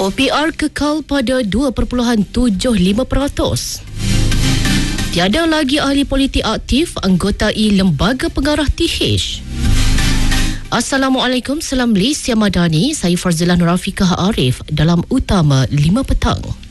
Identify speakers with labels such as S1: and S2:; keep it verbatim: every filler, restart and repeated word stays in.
S1: O P R kekal pada dua perpuluhan tujuh lima peratus. Tiada lagi ahli politik aktif anggotai Lembaga Pengarah T H. Assalamualaikum, salam Malaysia Madani. Saya Farzilah Nurafiqah Arif dalam Utama lima Petang.